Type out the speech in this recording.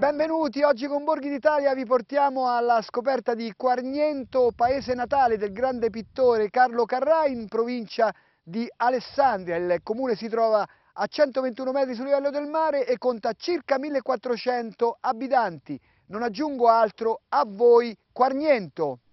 Benvenuti, oggi con Borghi d'Italia vi portiamo alla scoperta di Quarniento, paese natale del grande pittore Carlo Carrà, in provincia di Alessandria. Il comune si trova a 121 metri sul livello del mare e conta circa 1400 abitanti. Non aggiungo altro, a voi Quarniento!